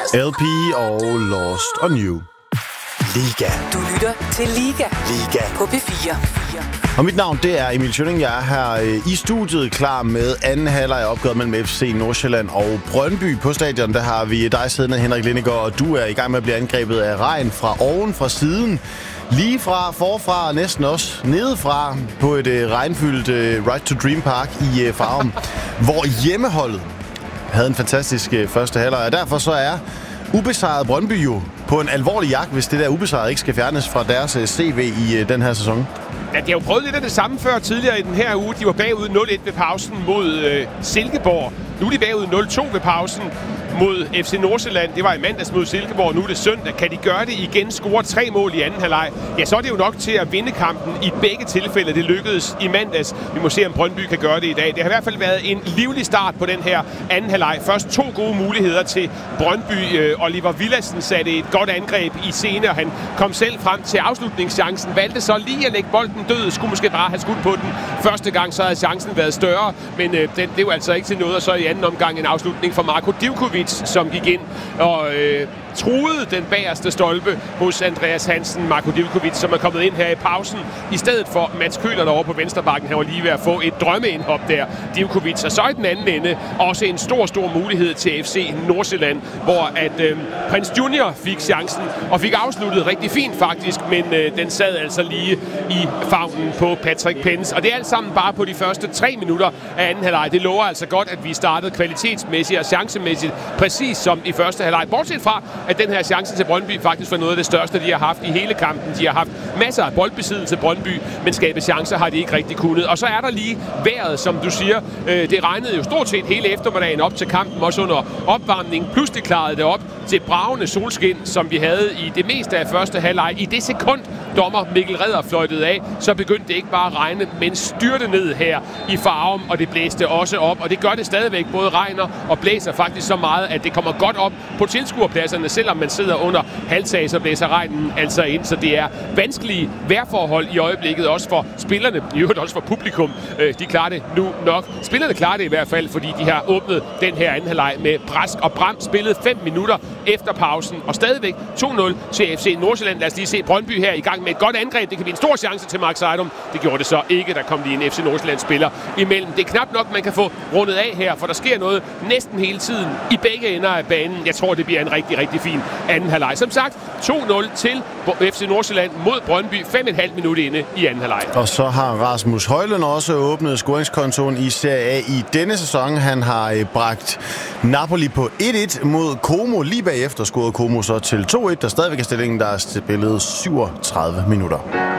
LP og Lost og New. Liga. Du lytter til Liga på P4. Og mit navn, det er Emil Schønning. Jeg er her i studiet klar med anden halvleg opgøret mellem FC Nordsjælland og Brøndby. På stadion, der har vi dig siddende, Henrik Lindegaard, og du er i gang med at blive angrebet af regn fra oven, fra siden, lige fra, forfra og næsten også nedefra på et regnfyldt Right to Dream Park i Farum, hvor hjemmeholdet havde en fantastisk første halvleg. Og derfor så er ubesejret Brøndby jo på en alvorlig jagt, hvis det der ubesejret ikke skal fjernes fra deres CV i den her sæson. Ja, de har jo prøvet lidt af det samme før tidligere i den her uge. De var bagud 0-1 ved pausen mod Silkeborg. Nu er de bagud 0-2 ved pausen mod FC Nordsjælland. Det var i mandags mod Silkeborg, nu er det søndag. Kan de gøre det igen, score 3 mål i anden halvleg? Ja, så er det jo nok til at vinde kampen i begge tilfælde. Det lykkedes i mandags. Vi må se, om Brøndby kan gøre det i dag. Det har i hvert fald været en livlig start på den her anden halvleg. Først 2 gode muligheder til Brøndby. Oliver Villadsen satte et godt angreb i scene, og han kom selv frem til afslutningschancen. Valgte så lige at lægge bolden død. Skulle måske bare have skudt på den første gang, så havde chancen været større. Men det var altså ikke til noget. Og så i anden omgang en afslutning for Marko Divkovic, som gik ind og truede den bagerste stolpe hos Andreas Hansen. Marko Divkovic, som er kommet ind her i pausen, i stedet for Mats Køhler derovre på venstrebakken. Han var lige ved at få et drømmeindhop der, Divkovic. Og så i den anden ende også en stor mulighed til FC Nordsjælland, hvor at Prins Junior fik chancen og fik afsluttet rigtig fint faktisk, men den sad altså lige i favnen på Patrick Pence. Og det er alt sammen bare på de første 3 minutter af anden halvleg. Det lover altså godt, at vi startede kvalitetsmæssigt og chancemæssigt præcis som i første halvleg. Bortset fra, at den her chance til Brøndby faktisk var noget af det største, de har haft i hele kampen. De har haft masser af boldbesiddelse til Brøndby, men skabe chancer har de ikke rigtig kunnet. Og så er der lige vejret, som du siger. Det regnede jo stort set hele eftermiddagen op til kampen, også under opvarmning. Pludselig klarede det op til bragende solskin, som vi havde i det meste af første halvleg. I det sekund, dommer Mikkel Redder fløjtede af, så begyndte det ikke bare at regne, men styrte ned her i Farum, og det blæste også op. Og det gør det stadigvæk. Både regner og blæser faktisk så meget, at det kommer godt op på tilskuerpladserne. Selvom man sidder under halvtag, så blæser regnen altså ind. Så det er vanskelige vejrforhold i øjeblikket, også for spillerne, i øvrigt også for publikum. De klarer det nu nok. Spillerne klarer det i hvert fald, fordi de har åbnet den her anden halvleg med brask og bram. Spillet 5 minutter efter pausen, og stadigvæk 2-0 til FC Nordsjælland. Lad os lige se Brøndby her i gang med et godt angreb. Det kan blive en stor chance til Mark Seidum. Det gjorde det så ikke. Der kom lige en FC Nordsjælland-spiller imellem. Det er knap nok, man kan få rundet af her, for der sker noget næsten hele tiden i begge ender af banen. Jeg tror, det bliver en rigtig, rigtig fin anden halvleg. Som sagt, 2-0 til FC Nordsjælland mod Brøndby. 5,5 minutter inde i anden halvleg. Og så har Rasmus Højlund også åbnet scoringskontoen i Serie A i denne sæson. Han har bragt Napoli på 1-1 mod Como. Lige bagefter scorede Como så til 2-1. Der stadigvæk er stillingen, der er spillet 37 minutter.